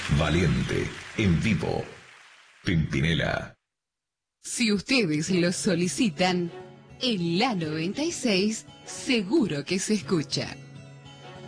Valiente, en vivo. Pimpinela. Si ustedes lo solicitan, en la 96 seguro que se escucha.